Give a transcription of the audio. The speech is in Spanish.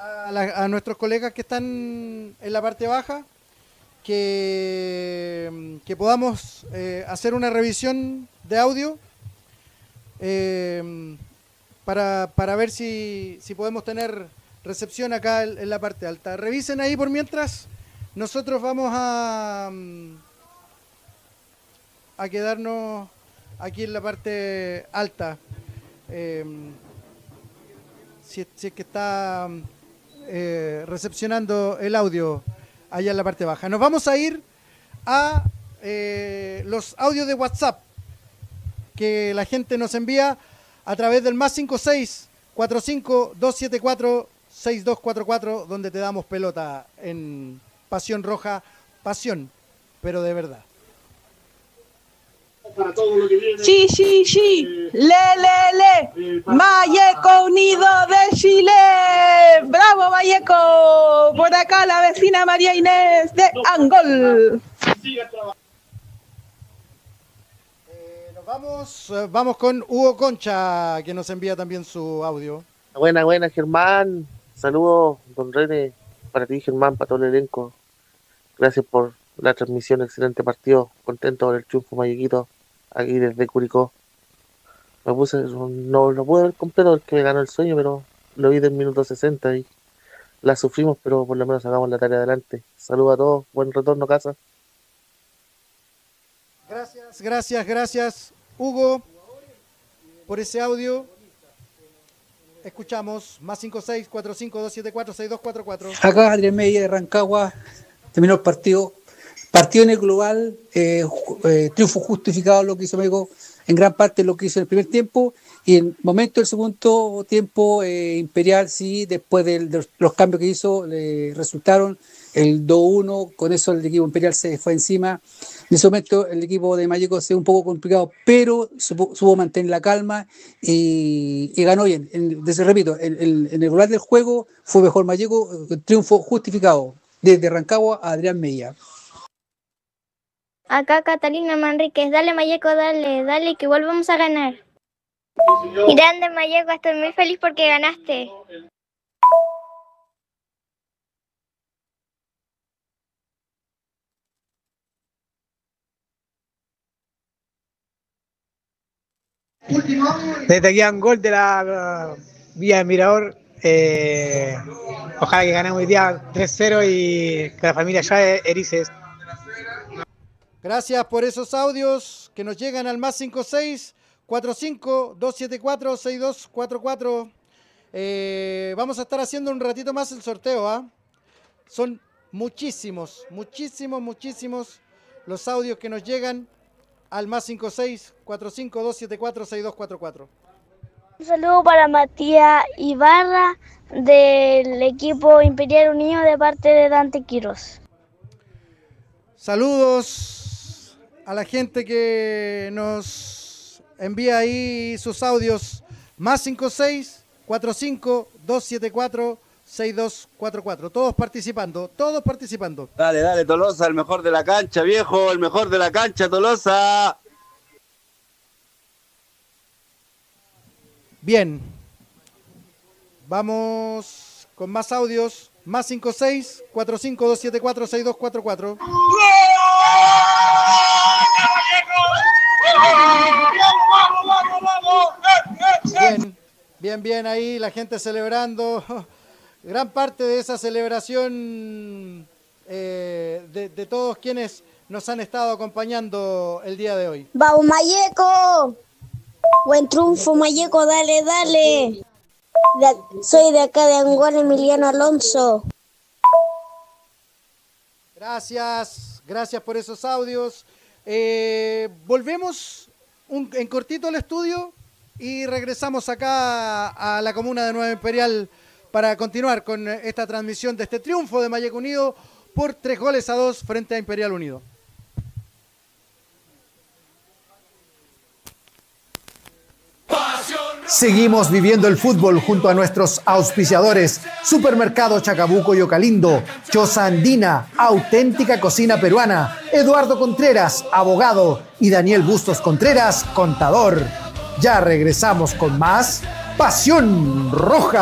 a nuestros colegas que están en la parte baja que podamos hacer una revisión de audio para ver si podemos tener recepción acá en la parte alta. Revisen ahí por mientras. Nosotros vamos a quedarnos aquí en la parte alta. Si es que está recepcionando el audio allá en la parte baja. Nos vamos a ir a los audios de WhatsApp que la gente nos envía a través del +56 45 274 6244, donde te damos pelota en Pasión Roja, pasión, pero de verdad. Sí, le. Valleco Unido de Chile. Bravo, Valleco. Por acá la vecina María Inés de Angol. Vamos con Hugo Concha, que nos envía también su audio. Buena, Germán. Saludos, don René, para ti, Germán, para todo el elenco. Gracias por la transmisión, excelente partido. Contento con el triunfo Vallequito, aquí desde Curicó. No lo pude ver completo porque me ganó el sueño, pero lo vi del minuto 60 y la sufrimos, pero por lo menos sacamos la tarea adelante. Saludos a todos, buen retorno a casa. Gracias, Hugo, por ese audio. Escuchamos +56 45 274 6244. Acá Adrián Media de Rancagua. Terminó el partido. Partido en el global, triunfo justificado lo que hizo México, en gran parte lo que hizo en el primer tiempo, y en el momento del segundo tiempo, Imperial sí, después de los cambios que hizo, resultaron el 2-1, con eso el equipo Imperial se fue encima. En ese momento el equipo de Valleco se ve un poco complicado, pero supo mantener la calma y ganó bien. Repito, en el global del juego fue mejor Valleco, triunfo justificado. Desde Rancagua a Adrián Media. Acá Catalina Manríquez, dale Valleco, dale, que igual vamos a ganar. Grande Valleco, estoy muy feliz porque ganaste. Desde aquí a un gol de la Villa del Mirador. Ojalá que ganemos hoy día 3-0 y que la familia ya erice. Gracias por esos audios que nos llegan al +56 45 274 6244. Vamos a estar haciendo un ratito más el sorteo. Son muchísimos los audios que nos llegan al +56 45 274 6244. Un saludo para Matías Ibarra del equipo Imperial Unido de parte de Dante Quiros. Saludos a la gente que nos envía ahí sus audios. +56 45 274 6244. Todos participando. Dale, Tolosa, el mejor de la cancha, viejo, el mejor de la cancha, Tolosa. Bien. Vamos con más audios. +56 45 274 6244. Bien, ahí la gente celebrando. Gran parte de esa celebración de todos quienes nos han estado acompañando el día de hoy. ¡Vamos, Valleco! Buen triunfo, Valleco, dale. Soy de acá de Anguán, Emiliano Alonso. Gracias por esos audios. Volvemos en cortito al estudio y regresamos acá a la comuna de Nueva Imperial para continuar con esta transmisión de este triunfo de Valleco Unido por 3-2 frente a Imperial Unido. Seguimos viviendo el fútbol junto a nuestros auspiciadores Supermercado Chacabuco y Ocalindo, Choza Andina, auténtica cocina peruana, Eduardo Contreras, abogado, y Daniel Bustos Contreras, contador. Ya regresamos con más Pasión Roja.